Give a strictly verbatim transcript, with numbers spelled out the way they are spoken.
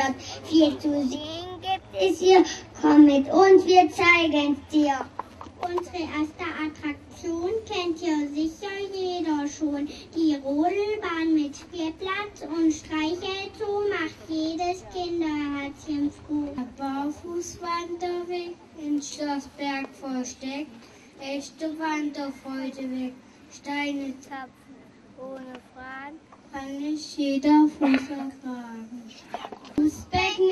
Stadt. Viel zu sehen gibt es hier. Komm mit uns, wir zeigen es dir. Unsere erste Attraktion kennt ja sicher jeder schon. Die Rodelbahn mit Spielplatz und Streichelzoo macht jedes Kinderherzchen froh. Der Barfußwanderweg in Schlossberg versteckt, echte Wanderfreude weg. Steine zapfen ohne Fragen, kann nicht jeder Fuß ertragen. Das Becken